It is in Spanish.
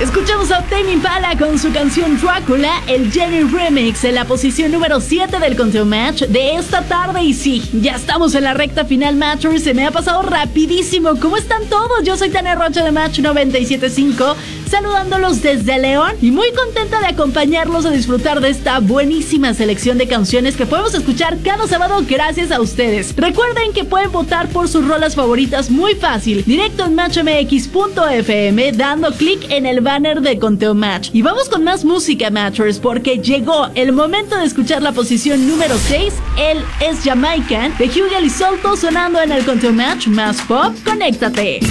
Escuchamos a Tame Impala con su canción Drácula, el Jenny Remix, en la posición número 7 del conteo Match de esta tarde. Y sí, ya estamos en la recta final, Matchers. Se me ha pasado rapidísimo. ¿Cómo están todos? Yo soy Tania Rocha de Match 97.5, saludándolos desde León y muy contenta de acompañarlos a disfrutar de esta buenísima selección de canciones que podemos escuchar cada sábado gracias a ustedes. Recuerden que pueden votar por sus rolas favoritas muy fácil, directo en matchmx.fm, dando clic en el banner de Conteo Match. Y vamos con más música, Matchers, porque llegó el momento de escuchar la posición número 6. Él es Jamaican, de Hugel y Solto, sonando en el Conteo Match más pop. Conéctate.